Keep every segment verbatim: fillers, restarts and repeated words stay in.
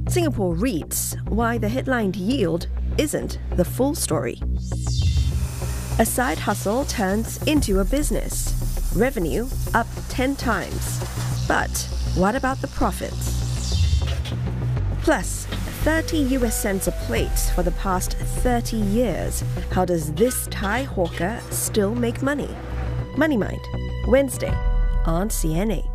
Singapore reads why the headlined yield isn't the full story. A side hustle turns into a business. Revenue up ten times. But what about the profits? Plus, thirty U S cents a plate for the past thirty years. How does this Thai hawker still make money? Money Mind, Wednesday on C N A.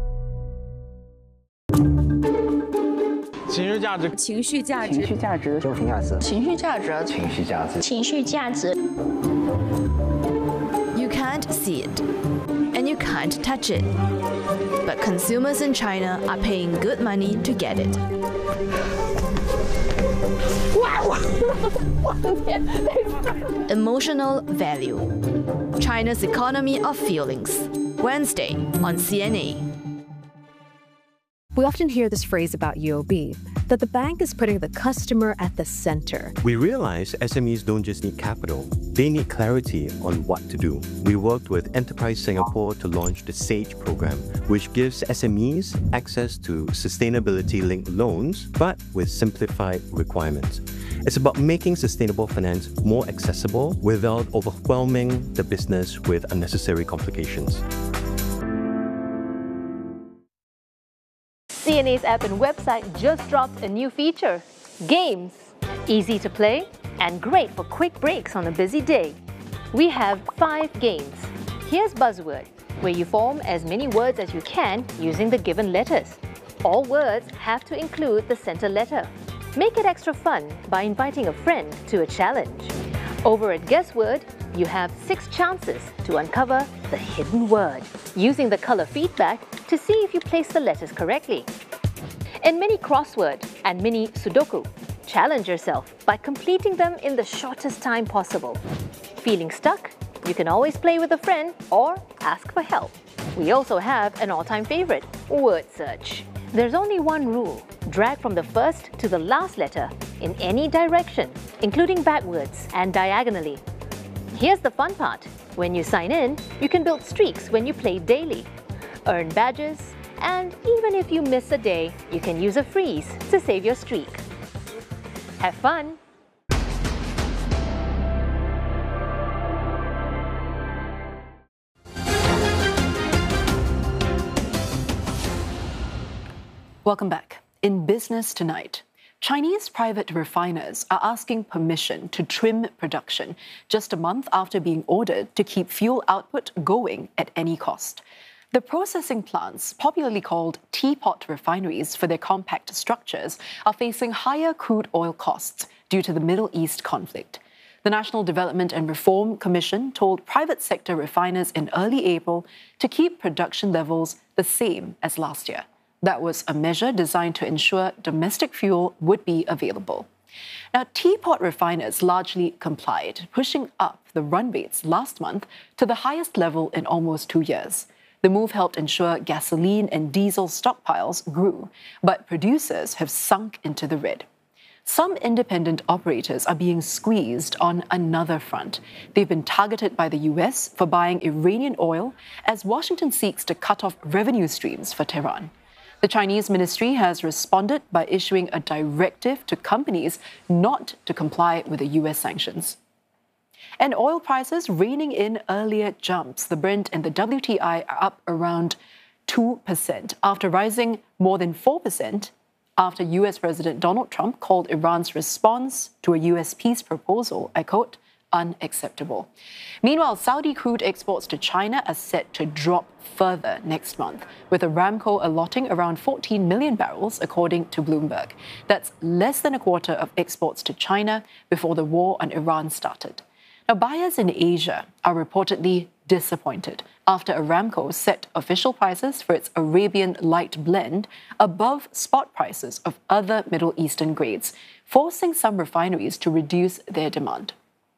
情绪价值， 情绪价值， 情绪价值， 精神价值， 情绪价值， 情绪价值， 情绪价值。 You can't see it, and you can't touch it. But consumers in China are paying good money to get it. Emotional value. China's economy of feelings. Wednesday on C N A. We often hear this phrase about U O B, that the bank is putting the customer at the center. We realize S M Es don't just need capital, they need clarity on what to do. We worked with Enterprise Singapore to launch the SAGE program, which gives S M Es access to sustainability-linked loans, but with simplified requirements. It's about making sustainable finance more accessible without overwhelming the business with unnecessary complications. C N A's app and website just dropped a new feature, Games. Easy to play and great for quick breaks on a busy day. We have five games. Here's Buzzword, where you form as many words as you can using the given letters. All words have to include the center letter. Make it extra fun by inviting a friend to a challenge. Over at Guessword, you have six chances to uncover the hidden word, using the color feedback to see if you place the letters correctly. In Mini Crossword and Mini Sudoku, challenge yourself by completing them in the shortest time possible. Feeling stuck? You can always play with a friend or ask for help. We also have an all-time favorite, Word Search. There's only one rule. Drag from the first to the last letter in any direction, including backwards and diagonally. Here's the fun part. When you sign in, you can build streaks when you play daily, earn badges, and even if you miss a day, you can use a freeze to save your streak. Have fun! Welcome back. In business tonight, Chinese private refiners are asking permission to trim production just a month after being ordered to keep fuel output going at any cost. The processing plants, popularly called teapot refineries for their compact structures, are facing higher crude oil costs due to the Middle East conflict. The National Development and Reform Commission told private sector refiners in early April to keep production levels the same as last year. That was a measure designed to ensure domestic fuel would be available. Now, teapot refiners largely complied, pushing up the run rates last month to the highest level in almost two years. The move helped ensure gasoline and diesel stockpiles grew, but producers have sunk into the red. Some independent operators are being squeezed on another front. They've been targeted by the U S for buying Iranian oil as Washington seeks to cut off revenue streams for Tehran. The Chinese ministry has responded by issuing a directive to companies not to comply with the U S sanctions. And oil prices reining in earlier jumps. The Brent and the W T I are up around two percent after rising more than four percent after U S President Donald Trump called Iran's response to a U S peace proposal, I quote, unacceptable. Meanwhile, Saudi crude exports to China are set to drop further next month, with Aramco allotting around fourteen million barrels, according to Bloomberg. That's less than a quarter of exports to China before the war on Iran started. Now, buyers in Asia are reportedly disappointed after Aramco set official prices for its Arabian light blend above spot prices of other Middle Eastern grades, forcing some refineries to reduce their demand.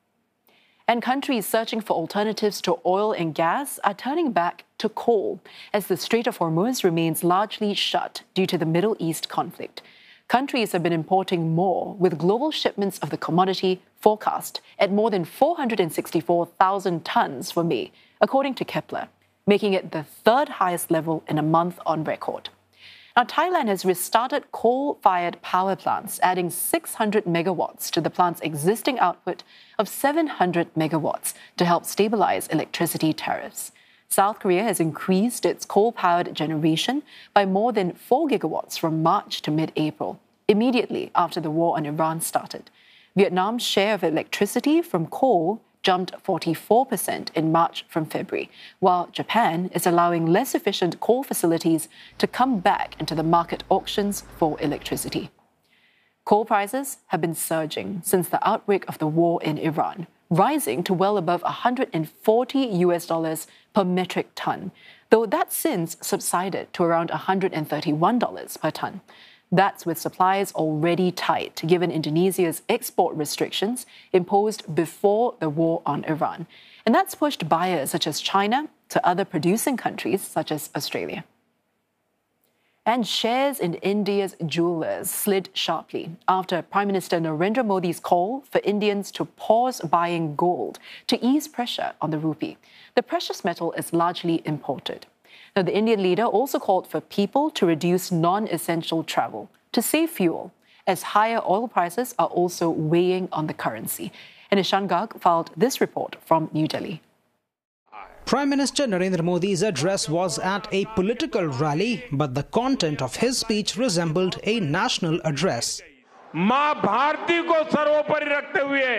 And countries searching for alternatives to oil and gas are turning back to coal as the Strait of Hormuz remains largely shut due to the Middle East conflict. Countries have been importing more, with global shipments of the commodity forecast at more than four hundred sixty-four thousand tons for May, according to Kepler, making it the third highest level in a month on record. Now, Thailand has restarted coal-fired power plants, adding six hundred megawatts to the plant's existing output of seven hundred megawatts to help stabilize electricity tariffs. South Korea has increased its coal-powered generation by more than four gigawatts from March to mid-April, immediately after the war on Iran started. Vietnam's share of electricity from coal jumped forty-four percent in March from February, while Japan is allowing less efficient coal facilities to come back into the market auctions for electricity. Coal prices have been surging since the outbreak of the war in Iran, rising to well above one hundred forty U S dollars per metric ton, though that's since subsided to around one hundred thirty-one dollars per ton. That's with supplies already tight, given Indonesia's export restrictions imposed before the war on Iran. And that's pushed buyers such as China to other producing countries such as Australia. And shares in India's jewellers slid sharply after Prime Minister Narendra Modi's call for Indians to pause buying gold to ease pressure on the rupee. The precious metal is largely imported. Now, the Indian leader also called for people to reduce non-essential travel to save fuel, as higher oil prices are also weighing on the currency. And Ishan Garg filed this report from New Delhi. Prime Minister Narendra Modi's address was at a political rally, but the content of his speech resembled a national address. मां भारती को सर्वोपरि रखते हुए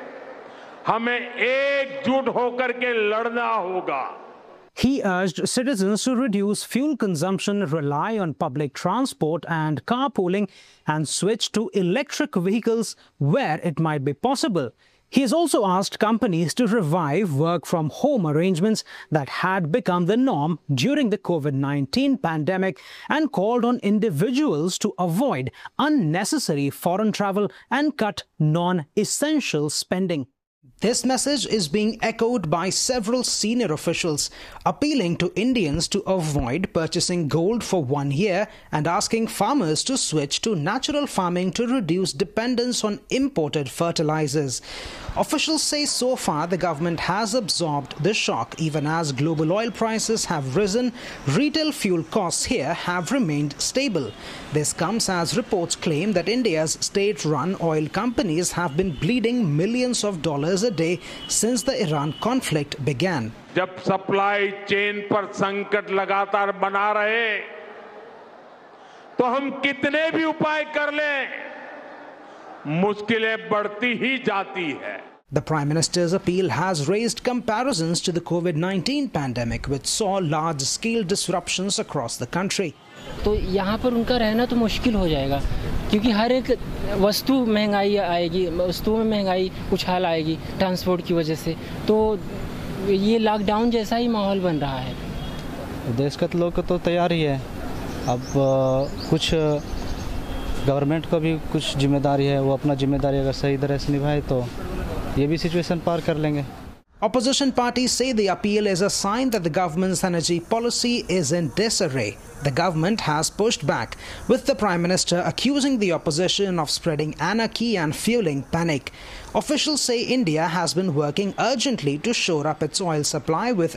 हमें एकजुट होकर के लड़ना होगा. He urged citizens to reduce fuel consumption, rely on public transport and carpooling, and switch to electric vehicles where it might be possible. He has also asked companies to revive work-from-home arrangements that had become the norm during the COVID nineteen pandemic and called on individuals to avoid unnecessary foreign travel and cut non-essential spending. This message is being echoed by several senior officials, appealing to Indians to avoid purchasing gold for one year and asking farmers to switch to natural farming to reduce dependence on imported fertilizers. Officials say so far the government has absorbed the shock. Even as global oil prices have risen, retail fuel costs here have remained stable. This comes as reports claim that India's state-run oil companies have been bleeding millions of dollars a day since the Iran conflict began. जब supply chain पर संकट लगातार बना रहे तो हम कितने भी उपाय कर लें मुश्किलें बढ़ती ही जाती है. The Prime Minister's appeal has raised comparisons to the COVID nineteen pandemic, which saw large-scale disruptions across the country. तो यहाँ पर उनका रहना तो मुश्किल हो जाएगा क्योंकि हर एक वस्तु महंगाई आएगी, वस्तुओं में महंगाई उछाल आएगी ट्रांसपोर्ट की वजह से, तो ये लॉकडाउन जैसा ही माहौल बन रहा है. देश के लोग तो तैयार ही है. अब कुछ गवर्नमेंट को भी कुछ जिम्मेदारी है, वो अपना जिम्मेदारी अगर सही तरह से निभाए तो ये भी सिचुएशन पार कर लेंगे. Opposition parties say the appeal is a sign that the government's energy policy is in disarray. The government has pushed back, with the Prime Minister accusing the opposition of spreading anarchy and fueling panic. Officials say India has been working urgently to shore up its oil supply with